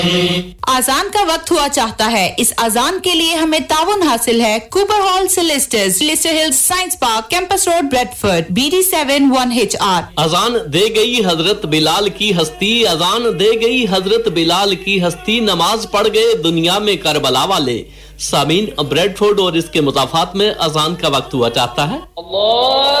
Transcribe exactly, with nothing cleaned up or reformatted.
अजान का वक्त हुआ चाहता है। इस अजान के लिए हमें ताउन हासिल है Cooper hall सिलिस्टर्स, Leicester hills science park, campus road, Bradford, B D seven one H R. अजान दे गई हजरत बिलाल की हस्ती, अजान दे गई हजरत बिलाल की हस्ती, नमाज पढ़ गए दुनिया में करबला वाले। सामीन, ब्रेडफोर्ड और इसके मुजाफात में अजान का वक्त हुआ चाहता है। अल्लाह